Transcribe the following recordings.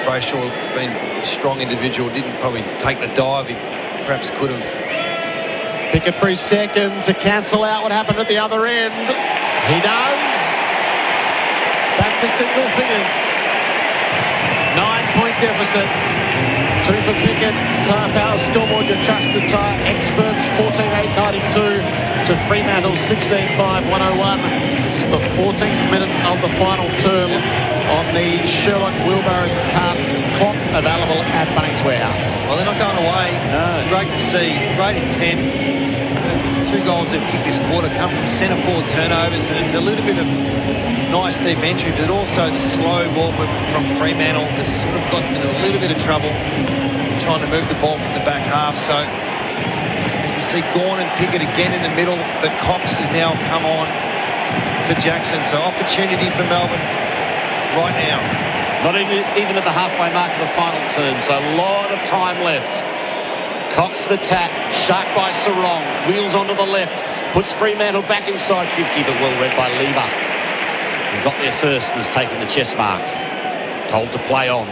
Brayshaw, being a strong individual, didn't probably take the dive he perhaps could have. Pickett for his second to cancel out what happened at the other end. He does. Back to single figures. 9-point deficits. 2 for Pickett. Tyre Power scoreboard, your trusted tyre experts. 14.892 to Fremantle 16.5.101. This is the 14th minute of the final term on the Sherlock Wheelbarrows and Carts clock, available at Bunnings Warehouse. Well, they're not going away. No. Great to see. Great intent. 2 goals they've kicked this quarter come from centre forward turnovers, and it's a little bit of nice deep entry, but also the slow ball movement from Fremantle has sort of gotten into a little bit of trouble trying to move the ball from the back half. So as we see Gawn and Pickett again in the middle, but Cox has now come on for Jackson. So opportunity for Melbourne right now. Not even at the halfway mark of the final term, so a lot of time left. Cox the tap, shark by Sarong, wheels onto the left, puts Fremantle back inside 50, but well read by Lever. He got there first and has taken the chest mark. Told to play on.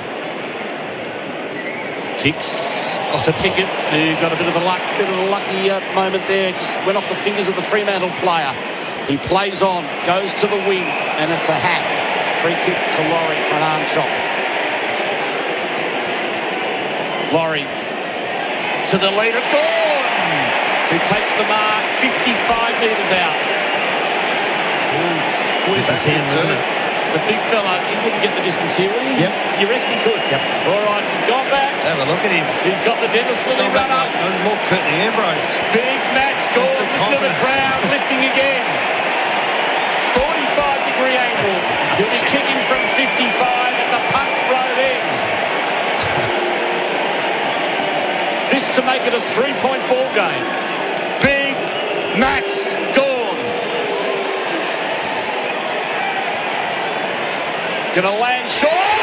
Kicks to Pickett, who got a bit of a lucky moment there. Just went off the fingers of the Fremantle player. He plays on, goes to the wing, and it's a hack. Free kick to Laurie for an arm chop. Laurie to the leader, Gawn, who takes the mark 55 metres out. This is him, isn't it? The big fella, he wouldn't get the distance here, would he? Yep. You reckon he could? Yep. All right, he's gone back. Have a look at him. He's got the Dennis Lilly run up. That was more Courtney Ambrose. Big match, Gawn. Listen to the crowd lifting again. 45-degree angle. He'll be kicking from 55 at the punt road end. This to make it a 3-point ball game. Big Max Gawn. It's going to land short.